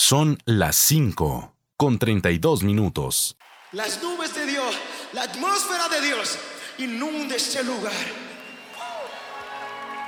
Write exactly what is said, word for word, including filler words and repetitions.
Son las cinco con treinta y dos minutos. Las nubes de Dios, la atmósfera de Dios inunda este lugar.